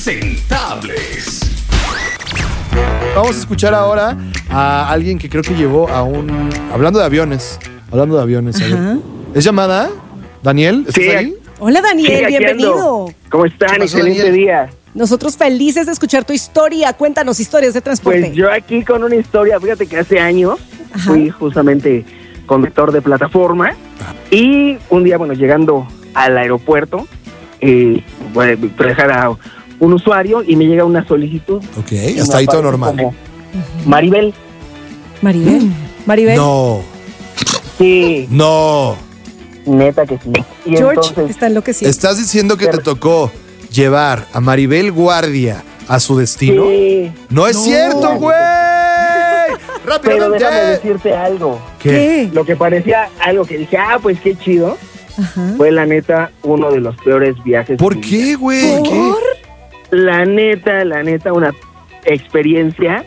impresentables. Vamos a escuchar ahora a alguien que creo que llevó a un... Hablando de aviones. A ver. ¿Es llamada? ¿Daniel? ¿Estás Sí, ahí? Hola Daniel, Sí, aquí bienvenido. ando. ¿Cómo están? ¿Qué pasó, Excelente Daniel? día. Nosotros felices de escuchar tu historia. Cuéntanos historias de transporte. Pues yo aquí con una historia, fíjate que hace años Ajá. fui justamente conductor de plataforma y un día, bueno, llegando al aeropuerto, voy a dejar a un usuario y me llega una solicitud. Ok, Y hasta me ahí todo aparece normal. como Maribel. Maribel. No, Sí, neta que sí. Y George entonces, está enloquecido. ¿estás diciendo que te tocó llevar a Maribel Guardia a su destino? sí, ¡No es cierto, güey! pero déjame ¡Rápidamente! decirte algo. ¿Qué? Lo que parecía algo que dije, pues qué chido, Ajá. fue la neta uno de los peores viajes. ¿Por de mi qué, vida. güey? ¿Qué? La neta, una experiencia,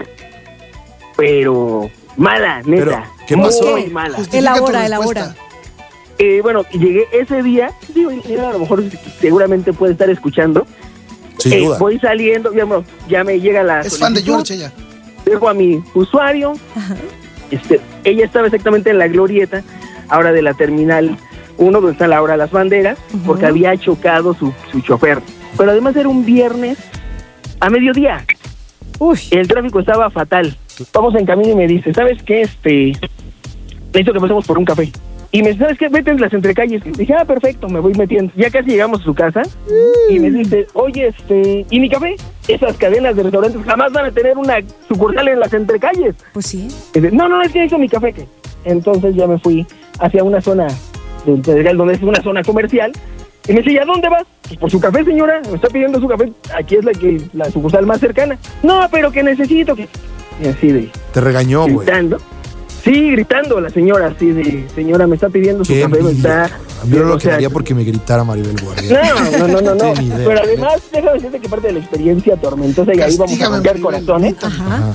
pero mala, neta. Pero, ¿qué pasó? Muy mala. Elabora. Bueno, llegué ese día, digo, y a lo mejor seguramente puede estar escuchando. Sin duda. Voy saliendo, ya me llega la Es fan de solicitud, George ella. dejo a mi usuario. Ajá. Ella estaba exactamente en la glorieta, ahora de la terminal 1, donde está la hora de las banderas, porque había chocado su chofer. Pero además era un viernes a mediodía. Uy. El tráfico estaba fatal. Vamos en camino y me dice, ¿sabes qué? Necesito que pasemos por un café. Y me dice, ¿sabes qué? Vete en las entrecalles. Dije, perfecto, me voy metiendo. Ya casi llegamos a su casa y me dice, oye, ¿y mi café? Esas cadenas de restaurantes jamás van a tener una sucursal en las entrecalles. Pues sí. Y dice, no, es que hizo mi café. ¿Qué? Entonces ya me fui hacia una zona de Pedregal, donde es una zona comercial. Y me dice, ¿y a dónde vas? Pues por su café, señora. Me está pidiendo su café. Aquí es la sucursal más cercana. No, pero que necesito que... Y así de... Te regañó, güey. Gritando. Sí, gritando la señora, así de... Señora, me está pidiendo su Qué café. Me envidia. está... A mí no lo o sea, quedaría porque me gritara Maribel Guardia. No. No tengo ni idea. Pero además, déjame decirte que parte de la experiencia tormentosa, y ahí vamos a Castígame, romper Maribel, corazones. Ajá. Ajá.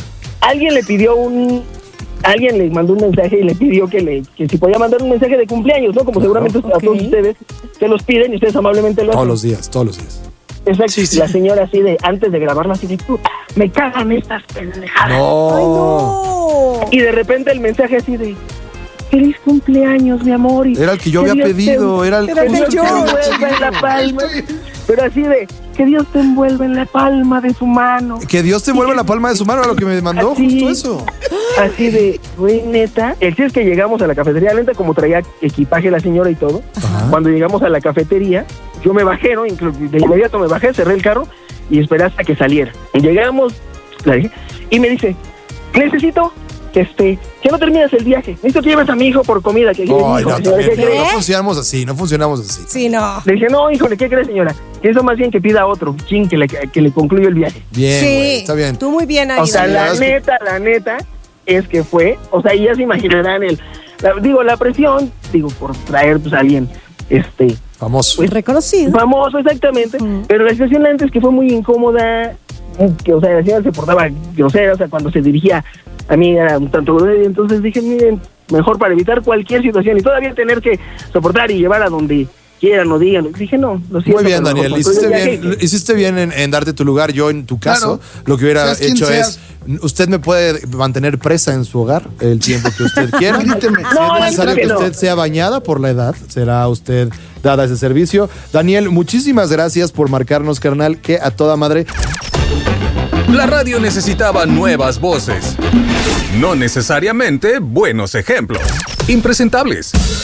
Alguien le mandó un mensaje y le pidió que si podía mandar un mensaje de cumpleaños, ¿no? Como seguramente a todos ustedes se los piden y ustedes amablemente lo hacen. Todos los días. Exacto. Sí, sí. La señora así de, antes de grabarla, así de, puta, me cagan estas pendejadas. No. ¡Ay, no! Y de repente el mensaje así de, feliz cumpleaños, mi amor. Y Era el que yo que había Dios pedido. te- Era el Era que el Dios de te George. envuelva en la palma. Pero así de, que Dios te envuelva en la palma de su mano. Que Dios te vuelva la palma de su mano a lo que me mandó, Así. justo eso. Así de, güey, neta. El chiste es que llegamos a la cafetería, neta, como traía equipaje la señora y todo. Ajá. Cuando llegamos a la cafetería, yo me bajé, ¿no? Incluso de inmediato me bajé, cerré el carro y esperé hasta que saliera. Y llegamos, la dije, y me dice, necesito que no termines el viaje. Necesito que lleves a mi hijo por comida. Que Ay, no, señora, también. ¿qué crees? No funcionamos así. Sí, no. Le dije, no, híjole, ¿qué crees, señora? Que eso más bien que pida otro, chin, que le concluya el viaje. Bien, Sí. güey, está bien. Tú muy bien ahí. O sea, Daniel. la neta es que fue, o sea, y ya se imaginarán la presión, por traer pues a alguien, Famoso. pues, Reconocido. famoso, exactamente, pero la situación la neta es que fue muy incómoda, que, o sea, la señora se portaba grosera, o sea, cuando se dirigía a mí era un tanto grosera, entonces dije, miren, mejor para evitar cualquier situación y todavía tener que soportar y llevar a donde quieran o digan, dije, no, lo siento. Muy bien, pero Daniel. mejor Hiciste construye el viaje. hiciste bien en darte tu lugar. Yo, en tu caso, Claro. lo que hubiera Seas quien hecho seas. es: usted me puede mantener presa en su hogar el tiempo que usted quiera. Gríteme. Si No, es necesario que que no. usted sea bañada por la edad, será usted dada ese servicio. Daniel, muchísimas gracias por marcarnos, carnal, que a toda madre. La radio necesitaba nuevas voces. No necesariamente buenos ejemplos. Impresentables.